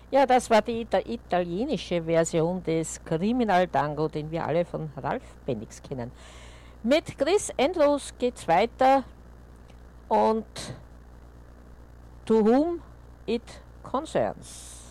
Ja, das war die italienische Version des Criminal Tango, den wir alle von Ralf Bendix kennen. Mit Chris Andrews geht's weiter und To Whom It Concerns.